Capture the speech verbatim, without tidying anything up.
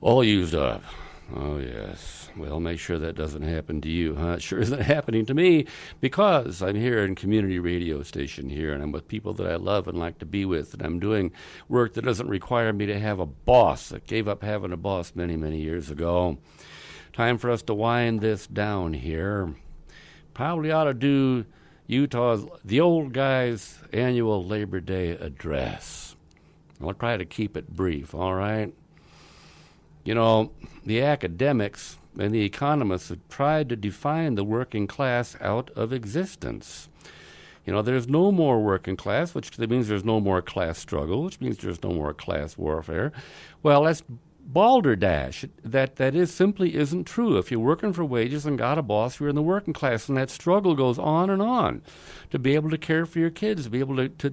All used up. Oh, yes. Well, make sure that doesn't happen to you, huh? It sure isn't happening to me because I'm here in community radio station here, and I'm with people that I love and like to be with, and I'm doing work that doesn't require me to have a boss. I gave up having a boss many, many years ago. Time for us to wind this down here. Probably ought to do Utah's, the old guy's annual Labor Day address. I'll try to keep it brief, all right? You know, the academics and the economists have tried to define the working class out of existence. You know, there's no more working class, which means there's no more class struggle, which means there's no more class warfare. Well, that's balderdash. That that is simply isn't true. If you're working for wages and got a boss, you're in the working class, and that struggle goes on and on to be able to care for your kids, to be able to, to